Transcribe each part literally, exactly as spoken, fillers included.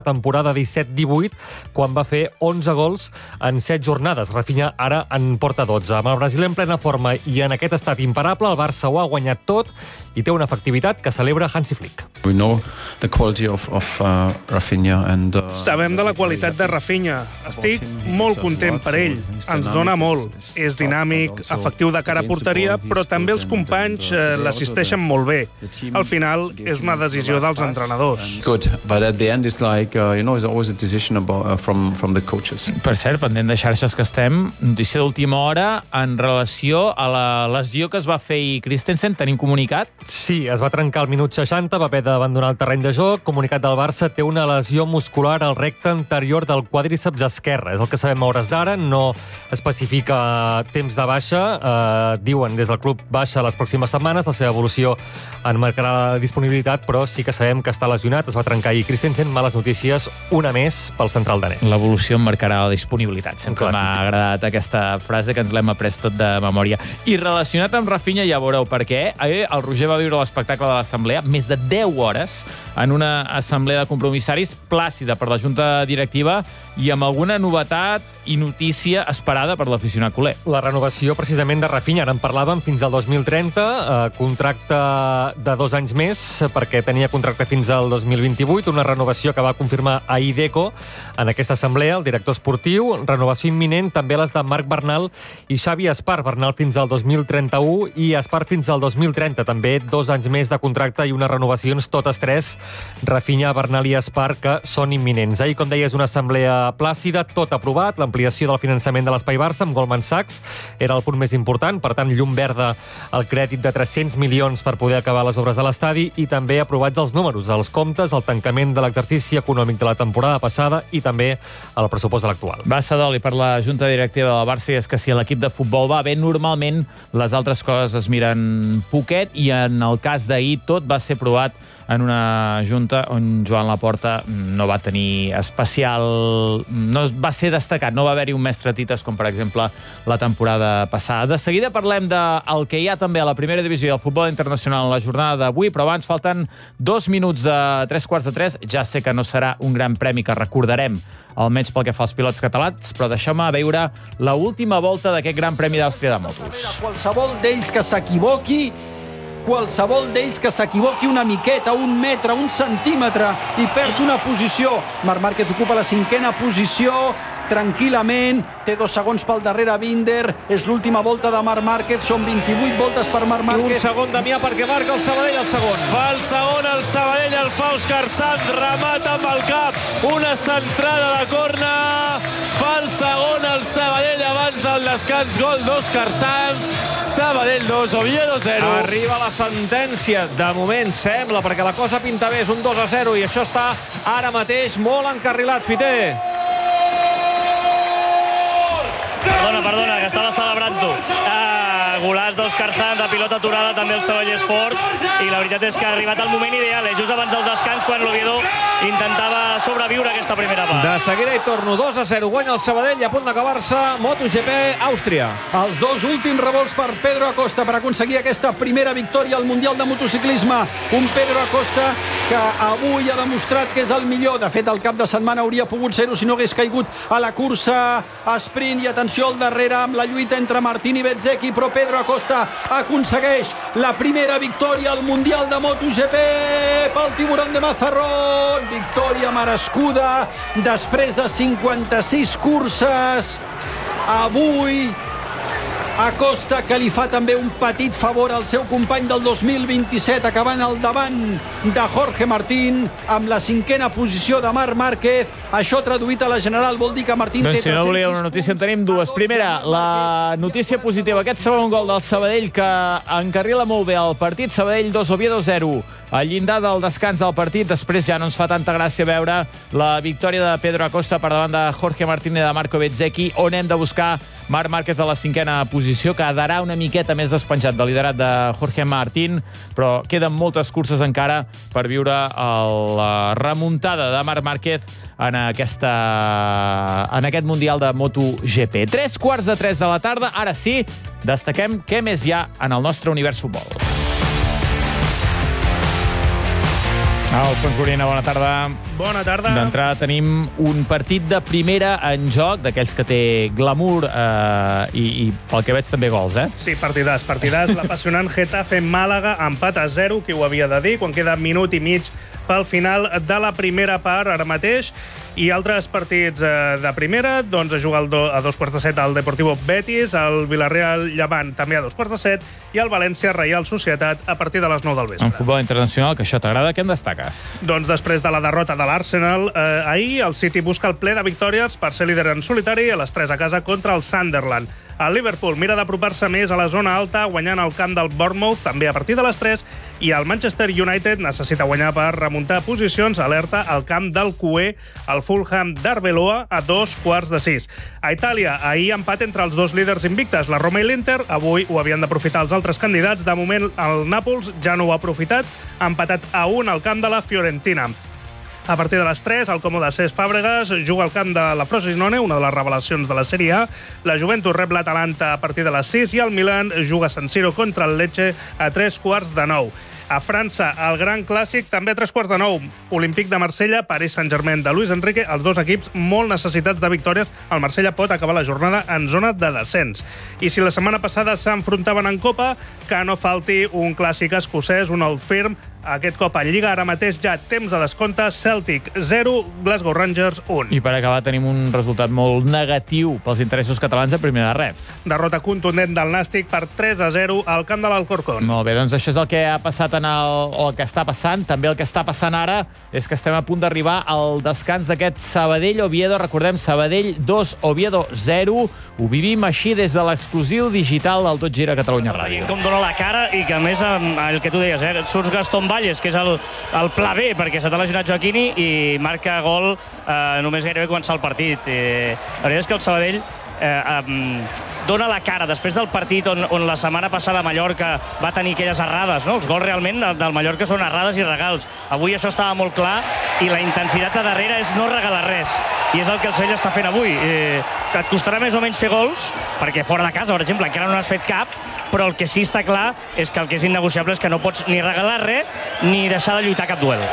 temporada disset divuit, quan va fer onze gols en set jornades. Rafinha ara en porta dotze. Amb el Brasil en plena forma i en aquest estat imparable, el Barça ho ha guanyat tot i té una efectivitat que celebra Hansi Flick. We know the quality of, of uh, Rafinha and, uh, Sabem de la qualitat de Rafinha. Estic molt content per ell. Ens dona molt. És dinàmic, efectiu de cara a porteria, però també els companys eh, l'assisteixen molt bé. Al final, és una decisió dels entrenadors. Good, but at the end it's like, uh, you know, it's always a decision about, uh, from, from the coaches. Per cert, pendent de xarxes que estem, notícia d'última hora en relació a la lesió que es va fer i Christensen, tenim comunicat? Sí, es va trencar al minut seixanta, va haver d'abandonar el terreny de joc. Comunicat del Barça, té una lesió muscular al recte anterior del quàdriceps esquerre. És el que sabem a hores d'ara, no especifica temps de baixa. Eh, diuen des del club baixa les pròximes setmanes, la seva evolució en marcarà la disponibilitat, però sí que sabem que està lesionat, es va trencar i Christensen, males notícies, una més pel central danès. L'evolució en marcarà la disponibilitat. Sempre m'ha agradat aquesta frase, que ens l'hem après tot de memòria. I relacionat amb Rafinha, ja veureu per què. Ahir el Roger va viure l'espectacle de l'assemblea, més de deu hores, en una assemblea de compromissaris plàcida per la junta directiva i amb alguna novetat i notícia esperada per l'aficionat culer. La renovació, precisament, de Rafinha. Ara en parlàvem fins al dos mil trenta, eh, contracte de dos anys més, perquè tenia contracte fins al dos mil vint-i-vuit, una renovació que va confirmar ahir Deco en aquesta assemblea, el director esportiu. Renovació imminent també les de Marc Bernal i Xavi Espar. Bernal fins al dos mil trenta-u i Espar fins al dos mil trenta. També dos anys més de contracte i unes renovacions, totes tres, Rafinha, Bernal i Espar, que són imminents. Ahir, com deies, una assemblea plàcida, tot aprovat. L'ampliació del finançament de l'Espai Barça amb Goldman Sachs era el punt més important, per tant, llum verda al crèdit de tres-cents milions per poder acabar les obres de l'estadi i també aprovats els números, els comptes, el tancament de l'exercici econòmic de la temporada passada i també el pressupost de l'actual. Va ser doli per la junta directiva del Barça i és que si l'equip de futbol va bé, normalment les altres coses es miren poquet i en el cas d'ahir tot va ser aprovat en una junta on Joan Laporta no va tenir especial... no va ser destacat, no va haver-hi un mestre tites com, per exemple, la temporada passada. De seguida parlem del que hi ha també a la primera divisió i al futbol internacional en la jornada d'avui, però abans falten dos minuts de tres quarts de tres. Ja sé que no serà un gran premi que recordarem, almenys pel que fa als pilots catalans, però deixeu-me veure la última volta d'aquest Gran Premi d'Àustria de motos. Qualsevol d'ells que s'equivoqui qualsevol d'ells que s'equivoqui una miqueta, un metre, un centímetre i perd una posició. Marc Márquez ocupa la cinquena posició tranquil·lament, té dos segons pel darrere Binder, és l'última volta de Marc Márquez, són vint-i-vuit voltes per Marc Márquez. I un segon Damià perquè marca el Sabadell el segon. Fa el segon el Sabadell, el fa Òscar Sanz, remata amb el cap, una centrada de corna, fa el segon el Sabadell abans del descans, gol d'Òscar Sanz, Sabadell dos, Oviedo zero. Arriba la sentència, de moment sembla, perquè la cosa pinta bé, és un dos a zero i això està ara mateix molt encarrilat, Fiter. Perdona, perdona, que estava celebrant-ho. Ah, golaç d'Òscar Sanz, de pilota aturada, també el Sabadell és fort, i la veritat és que ha arribat el moment ideal, eh? Just abans del descans, quan l'Oviedo intentava sobreviure aquesta primera part. De seguida hi torno, dos a zero, guanya el Sabadell i a punt d'acabar-se MotoGP Àustria. Els dos últims revolts per Pedro Acosta per aconseguir aquesta primera victòria al Mundial de Motociclisme. Un Pedro Acosta que avui ha demostrat que és el millor. De fet, el cap de setmana hauria pogut ser-ho si no hagués caigut a la cursa a sprint i atenció al darrere amb la lluita entre Martín i Bezzecchi, però Pedro Acosta aconsegueix la primera victòria al Mundial de MotoGP pel Tiburón de Mazarrón. Victòria merescuda després de cinquanta-sis curses. Avui Acosta, que li fa també un petit favor al seu company del dos mil vint-i-set, acabant al davant de Jorge Martín amb la cinquena posició de Marc Márquez. Això traduït a la general vol dir que Martín doncs té... Si no volíeu una notícia, en tenim dues. Primera, la notícia positiva, aquest segon gol del Sabadell que encarrila molt bé el partit. Sabadell dos, Oviedo zero. Al llindar del descans del partit, després ja no ens fa tanta gràcia veure la victòria de Pedro Acosta per davant de Jorge Martín i de Marco Bezzecchi, on hem de buscar Marc Márquez a la cinquena posició, que quedarà una miqueta més despenjat del liderat de Jorge Martín, però queden moltes curses encara per viure la remuntada de Marc Márquez en, aquesta, en aquest Mundial de MotoGP. Tres quarts de tres de la tarda, ara sí, destaquem què més hi ha en el nostre univers futbol. Alfons Gorina, bona tarda. Bona tarda. D'entrada tenim un partit de primera en joc, d'aquells que té glamour eh, i, i pel que veig també gols, eh? Sí, partidàs, partidàs. L'apassionant Getafe-Màlaga, empat a zero, qui ho havia de dir, quan queda minut i mig pel final de la primera part ara mateix. I altres partits eh, de primera, doncs es juga do, a dos quarts de set al Deportivo Betis, el Villarreal Llevant també a dos quarts de set i el València Reial Societat a partir de les nou del vespre. En futbol internacional, que això t'agrada, què en destaques? Doncs després de la derrota de l'Arsenal, eh, ahir el City busca el ple de victòries per ser líder en solitari a les tres a casa contra el Sunderland. El Liverpool mira d'apropar-se més a la zona alta, guanyant el camp del Bournemouth també a partir de les tres, i el Manchester United necessita guanyar per remuntar posicions, alerta al camp del Cué, el Fulham d'Arbeloa a dos quarts de sis. A Itàlia, ahir empat entre els dos líders invictes, la Roma i l'Inter. Avui ho havien d'aprofitar els altres candidats. De moment, el Nàpols ja no ho ha aprofitat, ha empatat a un al camp de la Fiorentina. A partir de les tres, el Como de Cesc Fàbregas juga al camp de la Frosinone, una de les revelacions de la Sèrie A. La Juventus rep l'Atalanta a partir de les sis i el Milan juga a San Siro contra el Lecce a tres quarts de nou. A França, el gran clàssic, també a tres quarts de nou. Olímpic de Marsella, Paris Saint-Germain de Luis Enrique, els dos equips molt necessitats de victòries. El Marsella pot acabar la jornada en zona de descens. I si la setmana passada s'enfrontaven en Copa, que no falti un clàssic escocès, un Old Firm. Aquest cop a Lliga, ara mateix ja temps de descompte, Celtic zero, Glasgow Rangers un. I per acabar tenim un resultat molt negatiu pels interessos catalans de primera ref. Derrota contundent del Nàstic per tres a zero al camp de l'Alcorcón. Molt bé, doncs això és el que ha passat en el, o el que està passant. També el que està passant ara és que estem a punt d'arribar al descans d'aquest Sabadell-Oviedo. Recordem, Sabadell dos, Oviedo zero. Ho vivim així des de l'exclusiu digital del Tot Gira Catalunya Ràdio. Com dona la cara i que, a més, el que tu deies, eh? surts Gastón Valles, que és el, el pla B, perquè se t'ha lesionat Joaquini, i marca gol eh, només gairebé començar el partit. Eh, la veritat és que el Sabadell eh, um, dona la cara després del partit on, on la setmana passada Mallorca va tenir aquelles errades, no? Els gols realment del, del Mallorca són errades i regals. Avui això estava molt clar i la intensitat a darrere és no regalar res. I és el que el Sevilla està fent avui. Eh, et costarà més o menys fer gols, perquè fora de casa, per exemple, encara no n'has fet cap, però el que sí està clar és que el que és innegociable és que no pots ni regalar res ni deixar de lluitar cap duel.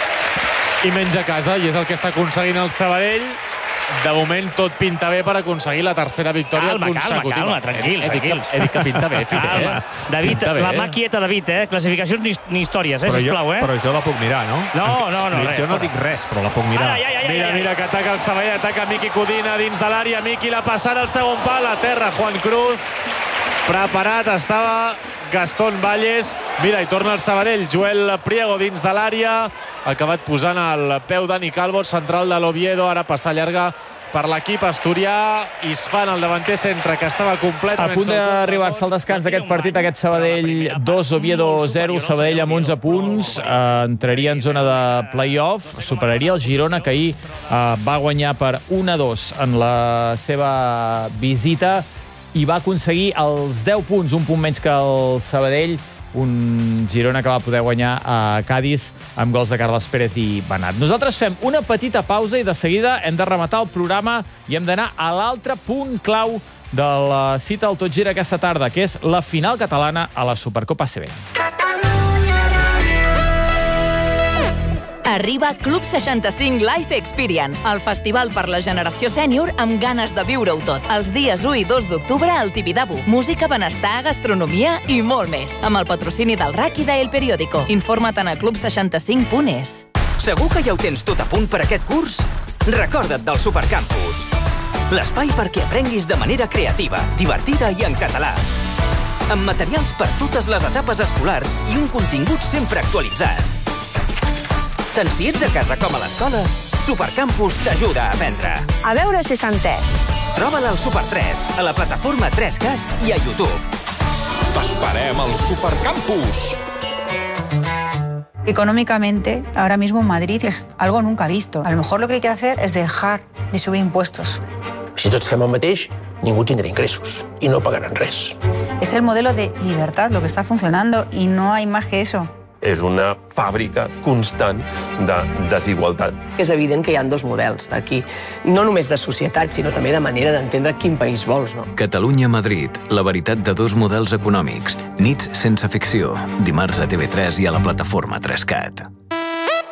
I menys a casa, i és el que està aconseguint el Sabadell. De moment tot pinta bé per aconseguir la tercera victòria calma, consecutiva. Calma, calma, tranquils, he, he, tranquils. Dit que, he dit que pinta bé, Fite, calma. eh? David, bé, la mà eh? quieta, David, eh? Classificacions ni, ni històries, eh, però sisplau, eh? Jo, però jo la puc mirar, no? No, no, no, res. Jo no dic res, però la puc mirar. Ai, ai, ai, ai, Mira, ai, ai. mira, que ataca el Sabadell, ataca Miqui Codina dins de l'àrea. Miqui la passada al segon pal, a terra Juan Cruz. Preparat estava Gastón Valles. Mira, i torna el Sabadell. Joel Priego dins de l'àrea. Acabat posant el peu Dani Calvo, central de l'Oviedo. Ara passa llarga per l'equip asturià. Isfan, el davanter centre, que estava completament... A punt d'arribar-se al descans d'aquest partit, aquest Sabadell dos, Oviedo zero, Sabadell amb onze punts, eh, entraria en zona de play-off, superaria el Girona, que ahir eh, va guanyar per un a dos en la seva visita i va aconseguir els deu punts, un punt menys que el Sabadell, un Girona que va poder guanyar a Cádiz amb gols de Carles Pérez i Benat. Nosaltres fem una petita pausa i de seguida hem de rematar el programa i hem d'anar a l'altre punt clau de la cita al Tot Gira aquesta tarda, que és la final catalana a la Supercopa A C B. Arriba Club seixanta-cinc Life Experience, el festival per la generació sènior amb ganes de viure-ho tot. Els dies u i dos d'octubre al Tibidabo. Música, benestar, gastronomia i molt més. Amb el patrocini del R A C i de El Periódico. Informa't a club seixanta-cinc punt es. Segur que ja ho tens tot a punt per aquest curs? Recorda't del Supercampus. L'espai perquè aprenguis de manera creativa, divertida i en català. Amb materials per totes les etapes escolars i un contingut sempre actualitzat. Tant si ets a casa com a l'escola, Supercampus t'ajuda a aprendre. A veure si s'ha entès. Troba'l al Super tres, a la plataforma tres cat i a YouTube. T'esperem al Supercampus. Económicamente, ahora mismo Madrid es algo nunca visto. A lo mejor lo que hay que hacer es dejar de subir impuestos. Si tots fem el mateix, ningú tindrà ingressos i no pagaran res. Es el modelo de libertad lo que está funcionando y no hay más que eso. És una fàbrica constant de desigualtat. És evident que hi ha dos models aquí, no només de societat, sinó també de manera d'entendre quin país vols, no? Catalunya-Madrid, la veritat de dos models econòmics. Nits sense ficció, dimarts a T V tres i a la plataforma tres cat.